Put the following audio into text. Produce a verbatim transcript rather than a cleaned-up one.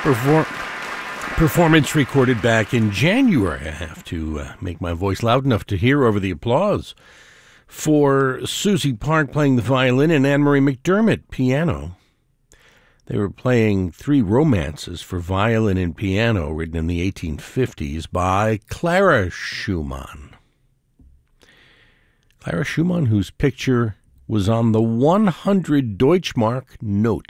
Perform- performance recorded back in January. I have to uh, make my voice loud enough to hear over the applause. For Susie Park playing the violin and Anne-Marie McDermott piano. They were playing three romances for violin and piano written in the eighteen fifties by Clara Schumann. Clara Schumann, whose picture was on the one hundred Deutschmark note.